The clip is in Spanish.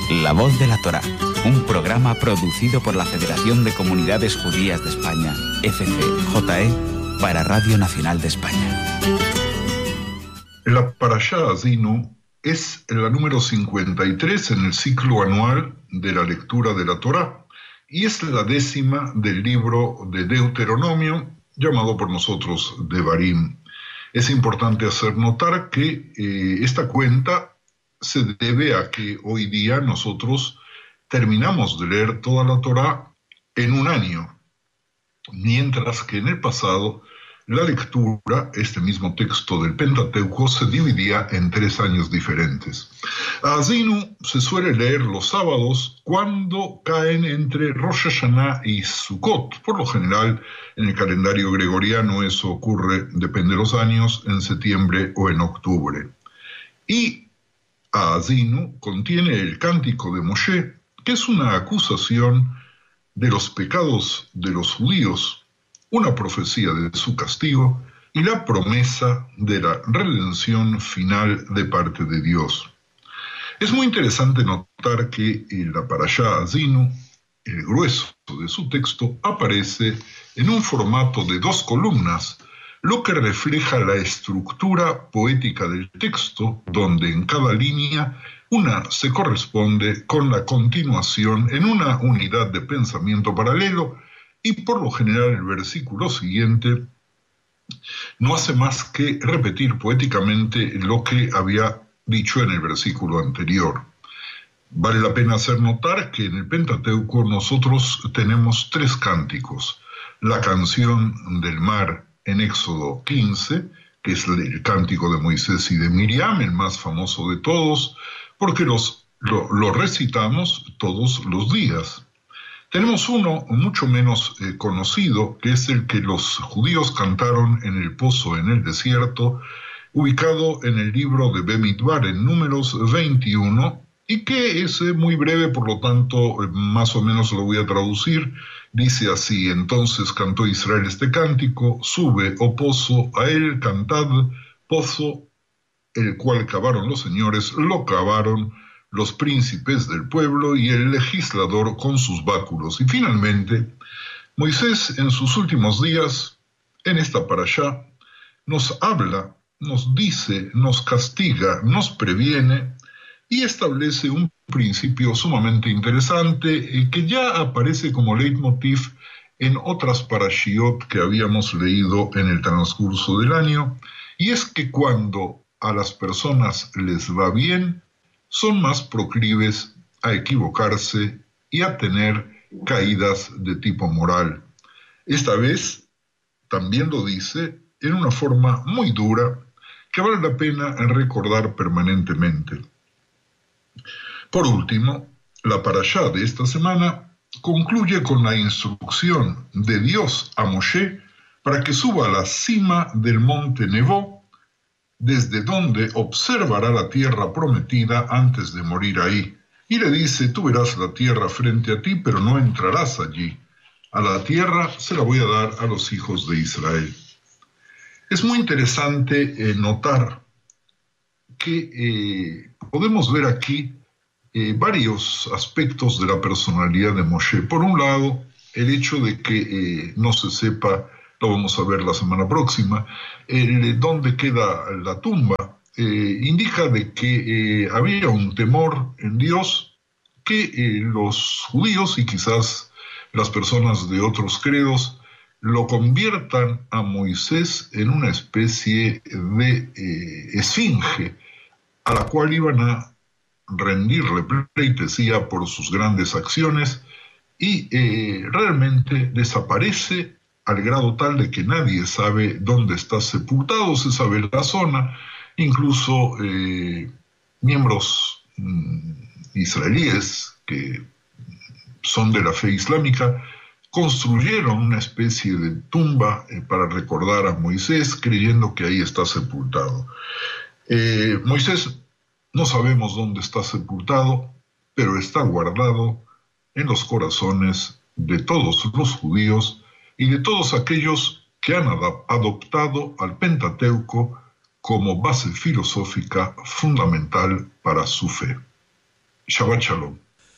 La Voz de la Torá, un programa producido por la Federación de Comunidades Judías de España, FCJE, para Radio Nacional de España. La Parashá Azinu es la número 53 en el ciclo anual de la lectura de la Torá y es la 10ª del libro de Deuteronomio, llamado por nosotros Devarim. Es importante hacer notar que esta cuenta se debe a que hoy día nosotros terminamos de leer toda la Torá en un año, mientras que en el pasado la lectura, este mismo texto del Pentateuco, se dividía en 3 años diferentes. Azinu se suele leer los sábados cuando caen entre Rosh Hashanah y Sukkot. Por lo general, en el calendario gregoriano eso ocurre, depende de los años, en septiembre o en octubre. Y Azinu contiene el Cántico de Moshe, que es una acusación de los pecados de los judíos, una profecía de su castigo y la promesa de la redención final de parte de Dios. Es muy interesante notar que en la Parashá Azinu, el grueso de su texto, aparece en un formato de 2 columnas, lo que refleja la estructura poética del texto, donde en cada línea una se corresponde con la continuación en una unidad de pensamiento paralelo, y por lo general el versículo siguiente no hace más que repetir poéticamente lo que había dicho en el versículo anterior. Vale la pena hacer notar que en el Pentateuco nosotros tenemos 3 cánticos. La canción del mar en Éxodo 15, que es el cántico de Moisés y de Miriam, el más famoso de todos, porque lo recitamos todos los días. Tenemos uno mucho menos conocido, que es el que los judíos cantaron en el pozo en el desierto, ubicado en el libro de Bemidbar, en Números 21, y que es muy breve, por lo tanto, más o menos lo voy a traducir. Dice así: entonces cantó Israel este cántico: sube, oh pozo, a él cantad, pozo, el cual cavaron los señores, lo cavaron los príncipes del pueblo y el legislador con sus báculos. Y finalmente, Moisés en sus últimos días, en esta parashá, nos habla, nos dice, nos castiga, nos previene y establece un principio sumamente interesante que ya aparece como leitmotiv en otras parashiot que habíamos leído en el transcurso del año, y es que cuando a las personas les va bien, son más proclives a equivocarse y a tener caídas de tipo moral. Esta vez también lo dice en una forma muy dura que vale la pena recordar permanentemente. Por último, la parashá de esta semana concluye con la instrucción de Dios a Moshe para que suba a la cima del monte Nebo, desde donde observará la tierra prometida antes de morir ahí. Y le dice: tú verás la tierra frente a ti, pero no entrarás allí. A la tierra se la voy a dar a los hijos de Israel. Es muy interesante notar que podemos ver aquí varios aspectos de la personalidad de Moshe. Por un lado, el hecho de que no se sepa, lo vamos a ver la semana próxima, dónde queda la tumba, indica de que había un temor en Dios que los judíos y quizás las personas de otros credos lo conviertan a Moisés en una especie de esfinge a la cual iban a rendirle pleitesía por sus grandes acciones, y realmente desaparece al grado tal de que nadie sabe dónde está sepultado. Se sabe la zona, incluso miembros israelíes que son de la fe islámica construyeron una especie de tumba para recordar a Moisés, creyendo que ahí está sepultado. Moisés no sabemos dónde está sepultado, pero está guardado en los corazones de todos los judíos y de todos aquellos que han adoptado al Pentateuco como base filosófica fundamental para su fe. Shabbat Shalom.